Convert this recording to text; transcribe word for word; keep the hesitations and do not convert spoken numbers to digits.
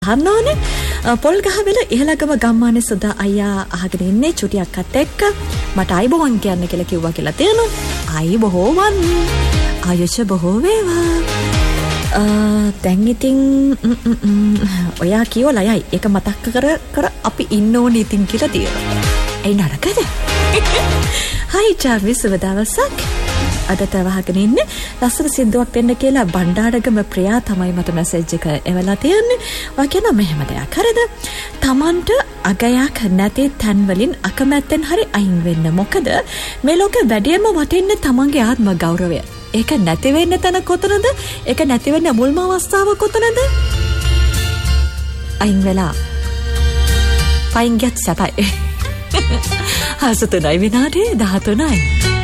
හන්නෝනේ පොල් ගහවෙල ඉහළගම ගම්මානේ සුදා අයියා අහගෙන ඉන්නේ චුටියක්වත් එක්ක මට අයිබෝවන් කියන්න කියලා කිව්වා කියලා තියෙනවා. අයිබෝවන් ආයුෂ බොහෝ වේවා. දැන් ඉතින් ඔයා කියවලා යයි ඒක මතක් කර කර අපි ඉන්න ඕනේ ඉතින් කියලා තියෙනවා. ඒ නරකද? හයි චාර්ලි සුබදවසක්. අදට වහගෙන ඉන්නේ ලස්සන සින්දුවක් දෙන්න කියලා බණ්ඩාරගම ප්‍රියා තමයි මට මැසේජ් එක එවලා තියෙන්නේ. ඔයා කියන මෙහෙම දෙයක් හරිද? Tamanට අගයක් නැති තැන් වලින් අකමැත්තෙන් හරි අයින් වෙන්න. මොකද මේ ලෝකෙ වැඩියෙන්ම වටින්නේ Tamanගේ ආත්ම ගෞරවය. ඒක නැති වෙන්න තැන කොතනද? ඒක නැති වෙන්න මුල්ම අවස්ථාව කොතනද? අයින් වෙලා. පයින් ගියත් සපයි. හසුතුනයි විනාඩි දහතුනයි.